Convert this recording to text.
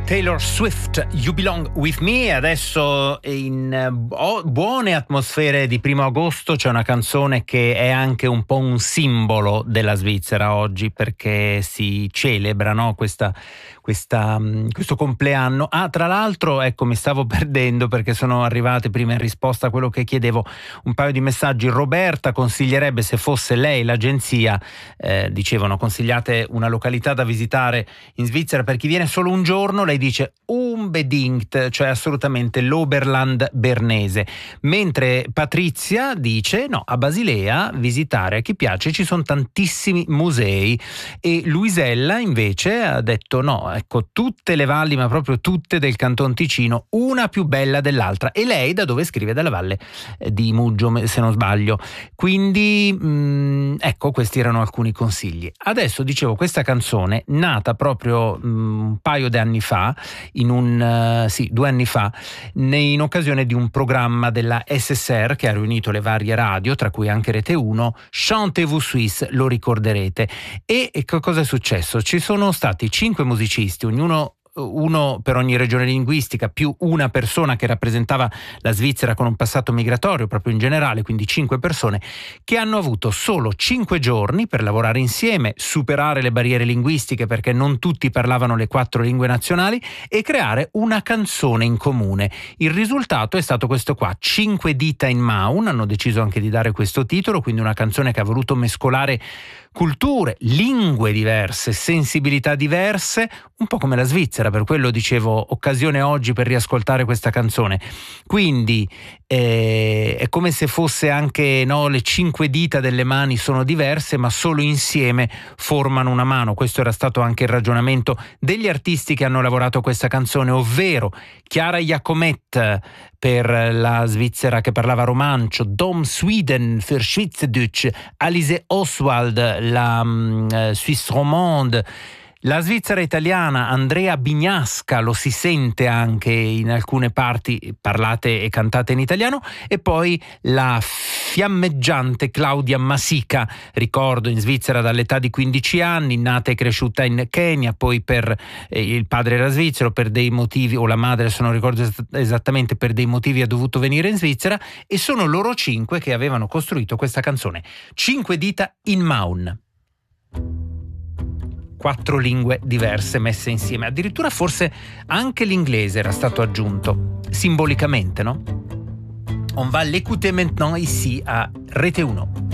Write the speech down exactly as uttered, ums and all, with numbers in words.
Taylor Swift, You Belong With Me. Adesso in oh, buone atmosfere di primo agosto c'è una canzone che è anche un po' un simbolo della Svizzera oggi, perché si celebra, no? questa, questa, questo compleanno. Ah, tra l'altro, ecco, mi stavo perdendo perché sono arrivate prima in risposta a quello che chiedevo un paio di messaggi. Roberta consiglierebbe, se fosse lei l'agenzia, eh, dicevano consigliate una località da visitare in Svizzera per chi viene solo un giorno. Lei dice unbedingt, cioè assolutamente l'Oberland bernese, mentre Patrizia dice no, a Basilea visitare a chi piace, ci sono tantissimi musei, e Luisella invece ha detto no, ecco, tutte le valli, ma proprio tutte del Canton Ticino, una più bella dell'altra, e lei da dove scrive? Dalla valle di Muggio, se non sbaglio. Quindi mh, ecco, questi erano alcuni consigli. Adesso dicevo, questa canzone nata proprio mh, un paio di anni fa, in un uh, sì, due anni fa, in occasione di un programma della S S R che ha riunito le varie radio, tra cui anche Rete uno, Chantez-vous Suisse, lo ricorderete. E, e cosa è successo? Ci sono stati cinque musicisti, ognuno uno per ogni regione linguistica, più una persona che rappresentava la Svizzera con un passato migratorio proprio in generale, quindi cinque persone che hanno avuto solo cinque giorni per lavorare insieme, superare le barriere linguistiche perché non tutti parlavano le quattro lingue nazionali, e creare una canzone in comune. Il risultato è stato questo qua, Cinque dita in Maun, hanno deciso anche di dare questo titolo, quindi una canzone che ha voluto mescolare culture, lingue diverse, sensibilità diverse, un po' come la Svizzera, per quello dicevo occasione oggi per riascoltare questa canzone. Quindi eh, è come se fosse anche, no, le cinque dita delle mani sono diverse, ma solo insieme formano una mano. Questo era stato anche il ragionamento degli artisti che hanno lavorato a questa canzone, ovvero Chiara Jacomet per la Svizzera che parlava romancio, Dom Sweden für Schweizerdeutsch, Alice Oswald, la um, Suisse romande, la Svizzera italiana, Andrea Bignasca, lo si sente anche in alcune parti parlate e cantate in italiano, e poi la fiammeggiante Claudia Masica, ricordo in Svizzera dall'età di quindici anni, nata e cresciuta in Kenya, poi per eh, il padre era svizzero, per dei motivi, o la madre se non ricordo esattamente, per dei motivi ha dovuto venire in Svizzera, e sono loro cinque che avevano costruito questa canzone, Cinque dita in Maun. Quattro lingue diverse messe insieme, addirittura forse anche l'inglese era stato aggiunto, simbolicamente, no? On va l'écouter maintenant ici à Rete uno.